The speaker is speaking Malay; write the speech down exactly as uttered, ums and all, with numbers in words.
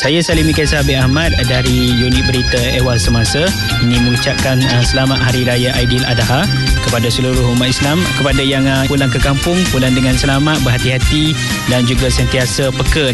Saya Salim Mikhail Sabit Ahmad dari unit berita Ehwal Semasa. Ini mengucapkan uh, selamat Hari Raya Aidiladha kepada seluruh umat Islam. Kepada yang uh, pulang ke kampung, pulang dengan selamat, berhati-hati dan juga sentiasa peka